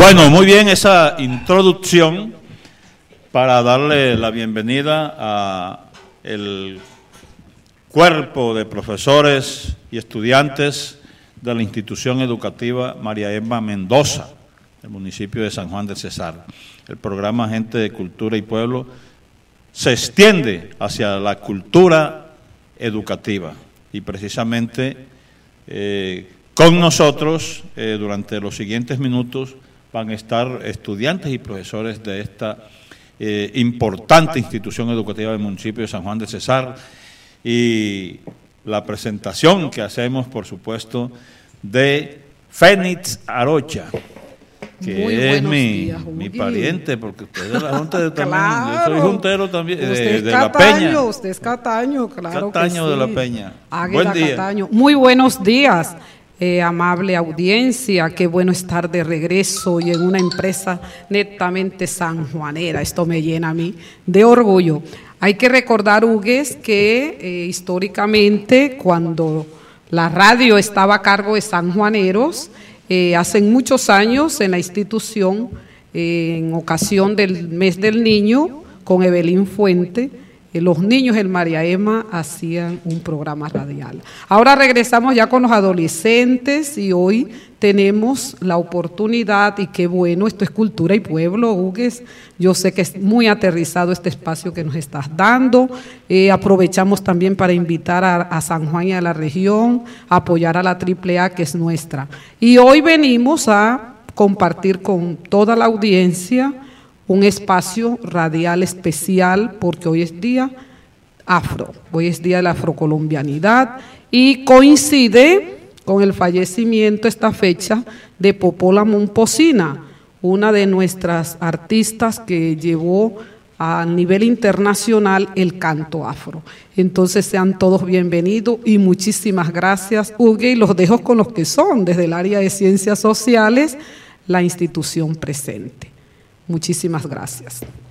Bueno, muy bien esa introducción para darle la bienvenida a el cuerpo de profesores y estudiantes de la institución educativa María Emma Mendoza, del municipio de San Juan del Cesar. El programa Gente de Cultura y Pueblo se extiende hacia la cultura educativa y precisamente con nosotros durante los siguientes minutos van a estar estudiantes y profesores de esta importante institución educativa del municipio de San Juan del Cesar y la presentación que hacemos, por supuesto, de Fénix Arocha, que es mi pariente, porque usted es de la Junta de Claro. Yo soy juntero también, Usted de La Peña. Usted es Cataño, claro. Cataño que de sí. La Peña. Águeda Buen día. Cataño. Muy buenos días, amable audiencia. Qué bueno estar de regreso y en una empresa netamente sanjuanera. Esto me llena a mí de orgullo. Hay que recordar, Hugues, que históricamente cuando la radio estaba a cargo de sanjuaneros, hace muchos años en la institución, en ocasión del mes del niño, con Evelyn Fuente, los niños del María Emma hacían un programa radial. Ahora regresamos ya con los adolescentes y hoy tenemos la oportunidad, y qué bueno, esto es Cultura y Pueblo, Hugues. Yo sé que es muy aterrizado este espacio que nos estás dando. Aprovechamos también para invitar a San Juan y a la región a apoyar a la AAA, que es nuestra. Y hoy venimos a compartir con toda la audiencia un espacio radial especial, porque hoy es día afro, hoy es día de la afrocolombianidad y coincide con el fallecimiento, esta fecha, de Popola Momposina, una de nuestras artistas que llevó a nivel internacional el canto afro. Entonces sean todos bienvenidos y muchísimas gracias, Hugues, y los dejo con los que son, desde el área de Ciencias Sociales, la institución presente. Muchísimas gracias.